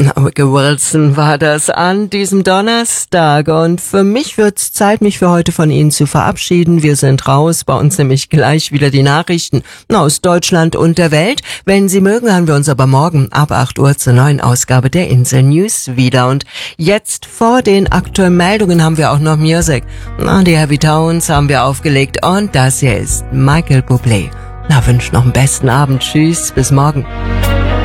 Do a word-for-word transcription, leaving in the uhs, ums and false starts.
Ricky Wilson war das an diesem Donnerstag und für mich wird's Zeit, mich für heute von Ihnen zu verabschieden. Wir sind raus, bei uns nämlich gleich wieder die Nachrichten aus Deutschland und der Welt. Wenn Sie mögen, haben wir uns aber morgen ab acht Uhr zur neuen Ausgabe der Insel News wieder. Und jetzt vor den aktuellen Meldungen haben wir auch noch Musik. Na, die Heavy Tones haben wir aufgelegt und das hier ist Michael Bublé. Na, wünsch noch einen besten Abend. Tschüss, bis morgen.